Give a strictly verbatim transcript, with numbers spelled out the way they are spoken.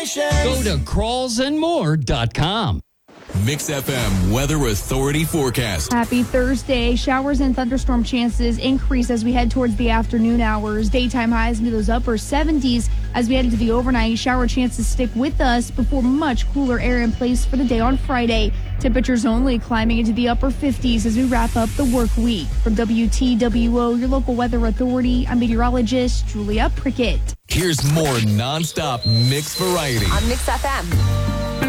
congratulations. Go to crawls and more dot com. Mix F M Weather Authority forecast. Happy Thursday. Showers and thunderstorm chances increase as we head towards the afternoon hours. Daytime highs into those upper seventies as we head into the overnight. Shower chances stick with us before much cooler air in place for the day on Friday. Temperatures only climbing into the upper fifties as we wrap up the work week. From W T W O, your local weather authority, I'm meteorologist Julia Prickett. Here's more nonstop mix variety on Mix F M.